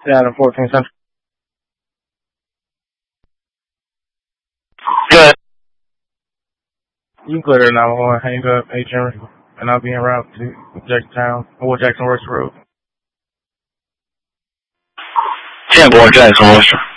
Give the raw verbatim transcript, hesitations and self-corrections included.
Adam fourteen Central. Good. You can clear there nine one one. Hang up, H Henry, and I'll be en route to Jackson or Jackson Works Road. ten four Jackson Works.